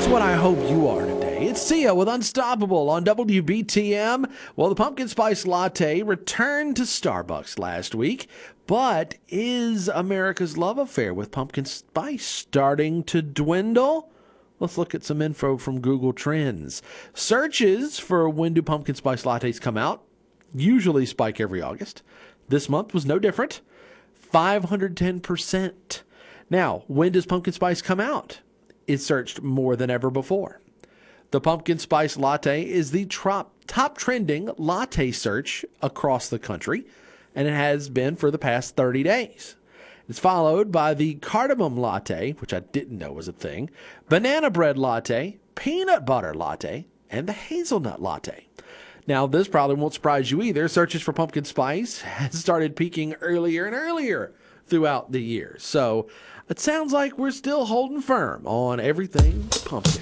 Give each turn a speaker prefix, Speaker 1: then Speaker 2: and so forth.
Speaker 1: what I hope you are today. It's Sia with Unstoppable on WBTM. Well, the pumpkin spice latte returned to Starbucks last week, but is America's love affair with pumpkin spice starting to dwindle? Let's look at some info from Google Trends. Searches for when do pumpkin spice lattes come out usually spike every August. This month was no different. 510%. Now, when does pumpkin spice come out? It's searched more than ever before. The pumpkin spice latte is the top trending latte search across the country, and it has been for the past 30 days. It's followed by the cardamom latte, which I didn't know was a thing, banana bread latte, peanut butter latte, and the hazelnut latte. Now, this probably won't surprise you either. Searches for pumpkin spice has started peaking earlier and earlier throughout the year. So it sounds like we're still holding firm on everything pumpkin.